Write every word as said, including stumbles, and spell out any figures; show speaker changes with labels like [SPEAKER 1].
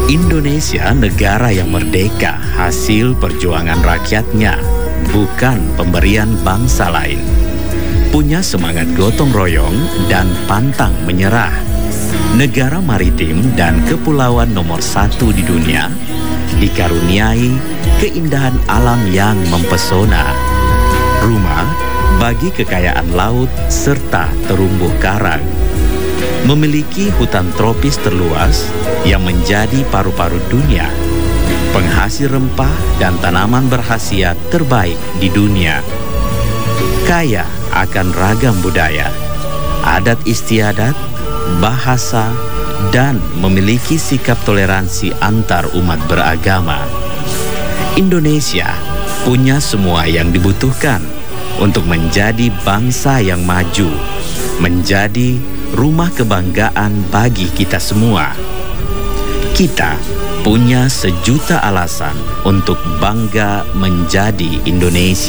[SPEAKER 1] Indonesia negara yang merdeka hasil perjuangan rakyatnya, bukan pemberian bangsa lain. Punya semangat gotong royong dan pantang menyerah. Negara maritim dan kepulauan nomor satu di dunia, dikaruniai keindahan alam yang mempesona. Rumah bagi kekayaan laut serta terumbu karang. Memiliki hutan tropis terluas yang menjadi paru-paru dunia. Penghasil rempah dan tanaman berkhasiat terbaik di dunia. Kaya akan ragam budaya, adat istiadat, bahasa, dan memiliki sikap toleransi antar umat beragama. Indonesia punya semua yang dibutuhkan untuk menjadi bangsa yang maju, menjadi rumah kebanggaan bagi kita semua. Kita punya sejuta alasan untuk bangga menjadi Indonesia.